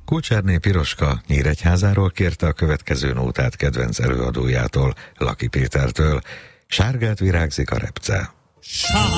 Kulcsárné Piroska Nyíregyházáról kérte a következő nótát kedvenc előadójától, Laki Pétertől. Sárgát virágzik a repce.